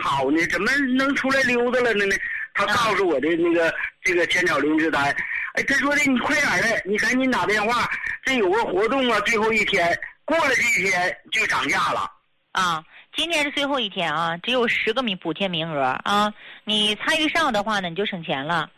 好呢？怎么能出来溜达了呢？他告诉我的这个千草灵芝丹，哎，他说的你快点的，你赶紧打电话，这有个活动啊，最后一天，过了这一天就涨价了。 啊，今天是最后一天啊，只有10个补贴名额啊，你参与上的话呢，你就省钱了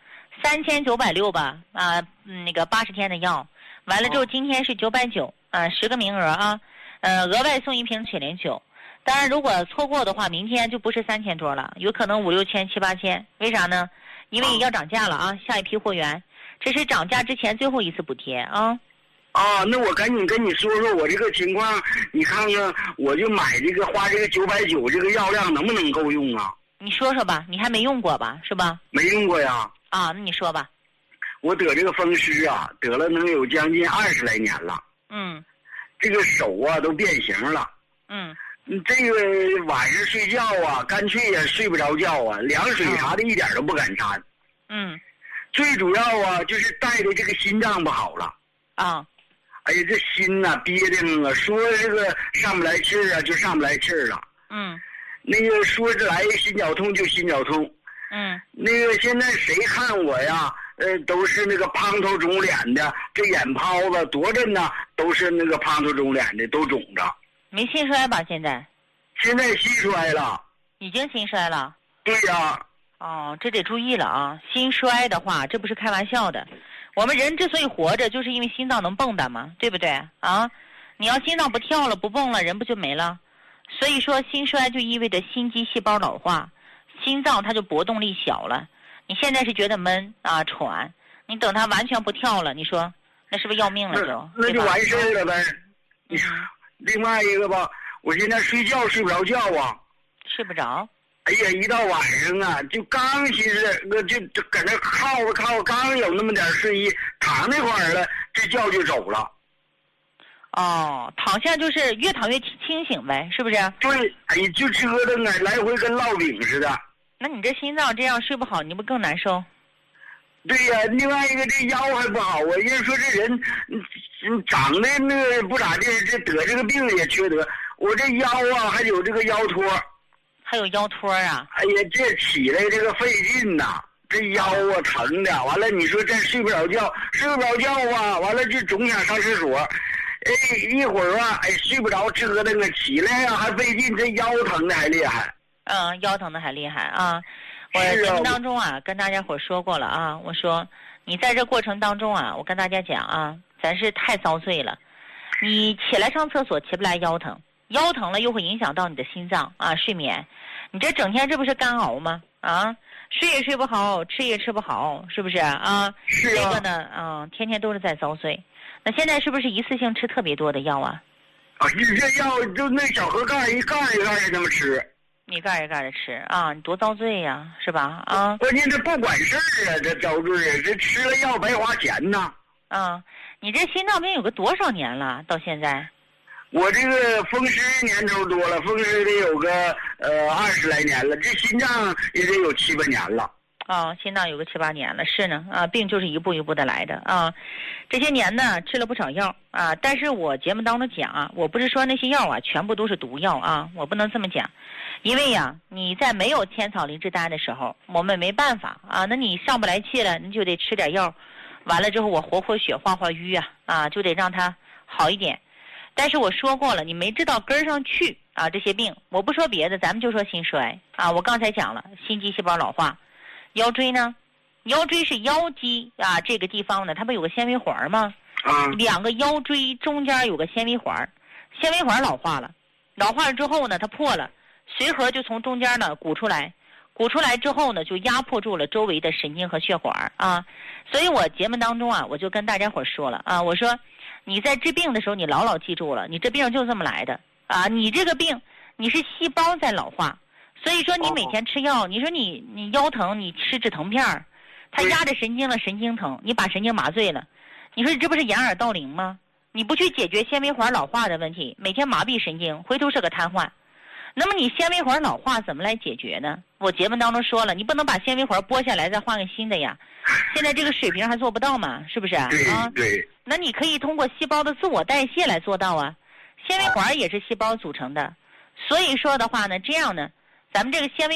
，3960吧啊，那个80天的药，完了之后今天是990啊，10个名额啊，额外送1瓶雪莲酒。当然，如果错过的话，明天就不是3000多了，有可能5、6千、7、8千。为啥呢？因为要涨价了啊，下一批货源，这是涨价之前最后一次补贴啊。 啊，那我赶紧跟你说说我这个情况，你看看，我就买这个花这个990这个药量能不能够用啊？ 你说说吧，你还没用过吧，是吧？ 没用过呀。 啊，那你说吧。 我得这个风湿啊，得了能有将近20来年了。 嗯。 这个手啊都变形了。 嗯。 这个晚上睡觉啊，干脆也睡不着觉啊，凉水啥的一点都不敢沾。 嗯。 最主要啊，就是带的这个心脏不好了。 啊。 哎呀，这心呐憋的啊，说这个上不来气儿啊，就上不来气儿了。 嗯。 那个说是来心绞痛就心绞痛。 嗯。 那个现在谁看我呀？都是那个胖头肿脸的，这眼泡子多着呢，都是那个胖头肿脸的，都肿着。 没心衰吧？现在心衰了。 已经心衰了。 对呀。 哦，这得注意了啊！心衰的话，这不是开玩笑的。我们人之所以活着，就是因为心脏能蹦跶嘛，对不对啊？你要心脏不跳了、不蹦了，人不就没了？所以说，心衰就意味着心肌细胞老化，心脏它就搏动力小了。你现在是觉得闷啊、喘，你等它完全不跳了，你说那是不是要命了就？ 那就完事儿了呗。另外一个吧，我现在睡觉睡不着觉啊。 睡不着。 哎呀，一到晚上啊，就刚寻思，就搁那靠着，刚有那么点睡意，躺那会儿了，这觉就走了。 哦，躺下就是越躺越清醒呗，是不是？ 对，哎呀，就折腾啊，来回跟烙饼似的。 那你这心脏这样睡不好，你不更难受？ 对呀，另外一个这腰还不好啊，人说这人，长得那不咋地，这得这个病也缺德。我这腰啊，还有这个腰托。 还有腰托啊！ 哎呀，这起来这个费劲呐，这腰啊疼的，完了你说这睡不着觉啊，完了就总想上厕所，哎，一会儿啊，哎睡不着折腾啊，起来呀还费劲，这腰疼的还厉害。 腰疼的还厉害啊！我节目当中啊，跟大家伙说过了啊，我说你在这过程当中啊，我跟大家讲啊，咱是太遭罪了，你起来上厕所起不来腰疼了又会影响到你的心脏啊，睡眠。你这整天这不是干熬吗？啊，睡也睡不好，吃也吃不好，是不是啊？ 是啊。 这个呢，天天都是在遭罪。那现在是不是一次性吃特别多的药啊？ 啊，这药就那小盒盖一盖一盖的那么吃。 你盖一盖的吃啊，你多遭罪呀，是吧？啊。 关键这不管事儿啊，这遭罪啊，这吃了药白花钱呐。 你这心脏病有个多少年了？到现在？ 我这个风湿年头多了，风湿得有个20来年了，这心脏也得有7、8年了。 心脏有个7、8年了，是呢病就是一步一步的来的啊。这些年呢吃了不少药啊，但是我节目当中讲啊，我不是说那些药啊全部都是毒药啊，我不能这么讲，因为呀你在没有千草灵芝丹的时候，我们没办法啊，那你上不来气了，你就得吃点药，完了之后我活血化瘀啊，就得让它好一点。但是我说过了，你没治到根上去啊，这些病我不说别的，咱们就说心衰啊。我刚才讲了，心肌细胞老化，腰椎呢，腰椎是腰肌啊这个地方呢，它不有个纤维环吗？2个腰椎中间有个纤维环，纤维环老化了之后呢，它破了，随和就从中间呢鼓出来之后呢，就压迫住了周围的神经和血管啊。所以我节目当中啊，我就跟大家伙说了啊，我说你在治病的时候，你牢记住了，你这病就这么来的啊！你这个病，你是细胞在老化，所以说你每天吃药，你说你腰疼，你吃止疼片儿，它压着神经了，神经疼，你把神经麻醉了，你说这不是掩耳盗铃吗？你不去解决纤维环老化的问题，每天麻痹神经，回头是个瘫痪。那么你纤维环老化怎么来解决呢？我节目当中说了，你不能把纤维环剥下来再换个新的呀。现在这个水平还做不到嘛，是不是啊？ 对。 那你可以通过细胞的自我代谢来做到啊。纤维环也是细胞组成的，所以说的话呢，这样呢，咱们这个纤维